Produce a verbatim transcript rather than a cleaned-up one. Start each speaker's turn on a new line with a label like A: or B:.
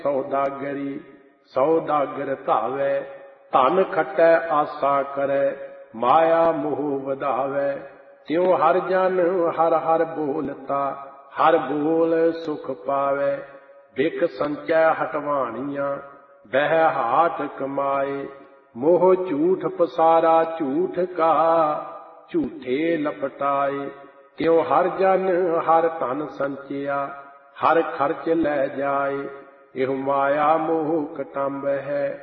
A: सौदागरी सौदागर धावै, धन खटै आसा करै, माया मोह वधावै। त्यों हर जन हर हर बोलता, हर बोल सुख पावै। बिक संचै हटवाणियां, बह हाट कमाए। मोह झूठ पसारा झूठ का, झूठे लपटाए। त्यों हर जन हर धन संचिया, हर खर्च लै जाए। एह माया मोह कटंब है,